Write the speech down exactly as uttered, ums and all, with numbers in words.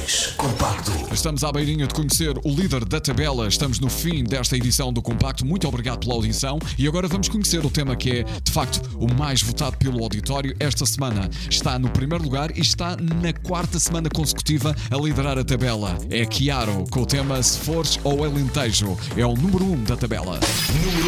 dois, Compacto. Estamos à beirinha de conhecer o líder da tabela. Estamos no fim desta edição do Compacto. Muito obrigado pela audição. E agora vamos conhecer o tema que é, de facto, o mais votado pelo auditório esta semana. Está no primeiro lugar e está na quarta semana consecutiva a liderar a tabela. É Chiaro, com o tema Se Fores ao Alentejo. É o número um da tabela. Número